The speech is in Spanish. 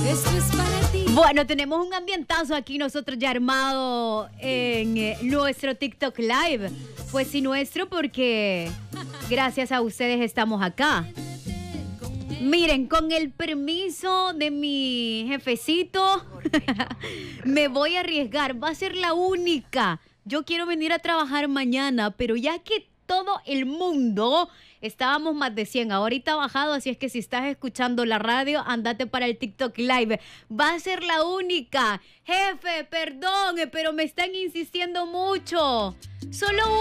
Esto es para ti. Bueno, tenemos un ambientazo aquí nosotros ya armado en nuestro TikTok Live. Pues sí, nuestro, porque gracias a ustedes estamos acá. Miren, con el permiso de mi jefecito, me voy a arriesgar. Va a ser la única. Yo quiero venir a trabajar mañana, pero ya que todo el mundo, estábamos más de 100, ahorita ha bajado, así es que si estás escuchando la radio, andate para el TikTok Live. Va a ser la única. Jefe, perdón, pero me están insistiendo mucho. Solo